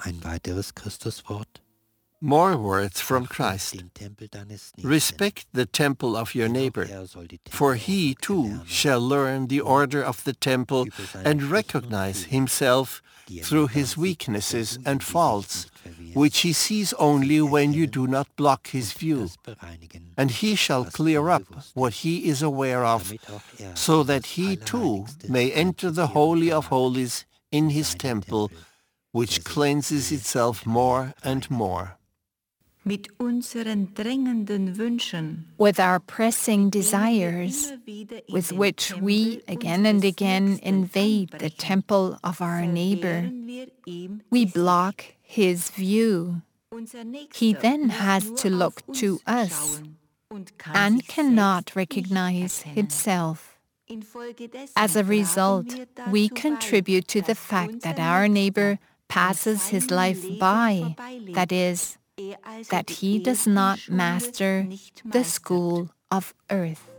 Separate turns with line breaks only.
Ein weiteres Christuswort.
More words from Christ.
Den Tempel deines Nächsten.
Respect the temple of your
Denn auch
neighbor,
er soll die
for
Tempelordnung
he too
erlernen,
shall learn the order of the temple
über seine
and
Schwächen und
recognize
Fehler,
himself
die
through
nur
his
dann sieht,
weaknesses
wenn du ihm
and
die Sicht
faults,
nicht verwehrst,
which he sees only
sich
when you
erkennen
do not block his
und
view.
das bereinigen,
And he shall
was
clear
ihm
up
bewusst
what
ist,
he is aware of,
damit auch er
so
in
that
das
he too
Allerheiligste
may enter the
einzukehren
Holy of
vermag,
Holies in his
seinen
temple,
Tempel,
which
der sich
cleanses
mehr
itself
und mehr
more and
reinigt.
more.
Mit unseren drängenden Wünschen,
with our pressing
mit denen wir
desires,
immer wieder in
with
den
which we
Tempel
again and
unseres
again
Nächsten
invade the
einbrechen,
temple of our neighbor,
verwehren wir ihm
we
die
block
Sicht.
his view.
Unser Nächster
He then
muss
has
nur
to look
auf
to
uns
us
schauen und kann
and
sich
cannot
selbst
recognize
nicht erkennen.
himself.
Infolgedessen
As a
tragen
result,
wir
we
dazu
contribute to
bei,
the
dass
fact that
unser
our
Nächster
neighbor
an
passes his
seinem
life
Leben
by,
vorbeilebt.
that is,
Er also
that
die
he does not
Erdenschule
master
nicht
the
meistert.
school of earth.